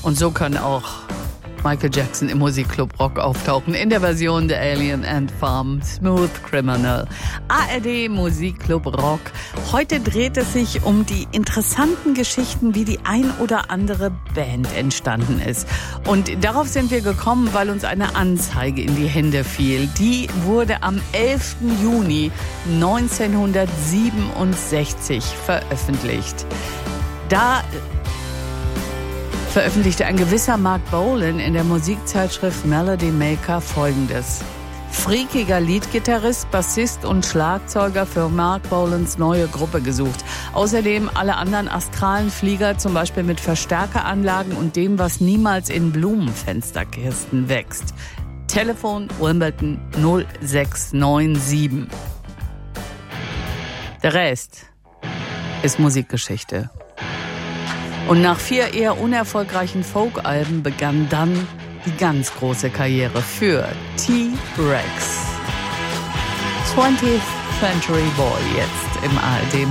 Und so kann auch Michael Jackson im Musikclub Rock auftauchen, in der Version der Alien Ant Farm, Smooth Criminal. ARD Musikclub Rock. Heute dreht es sich um die interessanten Geschichten, wie die ein oder andere Band entstanden ist. Und darauf sind wir gekommen, weil uns eine Anzeige in die Hände fiel. Die wurde am 11. Juni 1967 veröffentlicht. Da veröffentlichte ein gewisser Mark Bolan in der Musikzeitschrift Melody Maker Folgendes. Freakiger Leadgitarrist, Bassist und Schlagzeuger für Mark Bolans neue Gruppe gesucht. Außerdem alle anderen astralen Flieger, zum Beispiel mit Verstärkeranlagen und dem, was niemals in Blumenfensterkisten wächst. Telefon Wimbledon 0697. Der Rest ist Musikgeschichte. Und nach 4 eher unerfolgreichen Folk-Alben begann dann die ganz große Karriere für T-Rex. 20th Century Boy jetzt im ARD